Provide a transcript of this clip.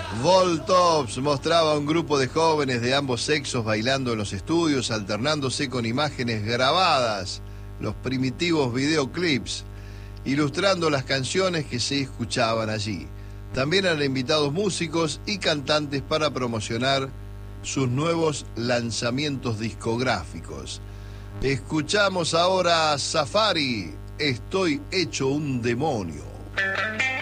Voltops mostraba a un grupo de jóvenes de ambos sexos bailando en los estudios, alternándose con imágenes grabadas, los primitivos videoclips, ilustrando las canciones que se escuchaban allí. También han invitados músicos y cantantes para promocionar sus nuevos lanzamientos discográficos. Escuchamos ahora a Safari, Estoy hecho un demonio.